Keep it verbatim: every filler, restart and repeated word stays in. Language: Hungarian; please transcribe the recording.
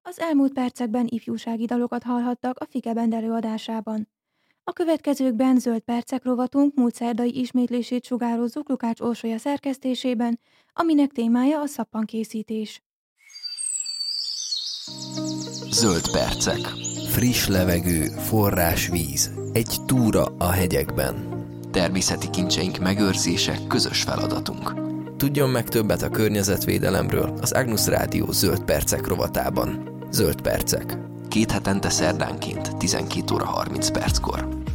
Az elmúlt percekben ifjúsági dalokat hallhattak a Fike Band előadásában. A következőkben Zöld percek rovatunk múlt szerdai ismétlését sugározzuk Lukács Orsolya szerkesztésében, aminek témája a szappankészítés. Zöld percek. Friss levegő, forrásvíz, egy túra a hegyekben. Természeti kincseink megőrzése közös feladatunk. Tudjon meg többet a környezetvédelemről az Agnus Rádió Zöld percek rovatában. Zöld percek. Két hetente szerdánként tizenkét óra harminc perckor.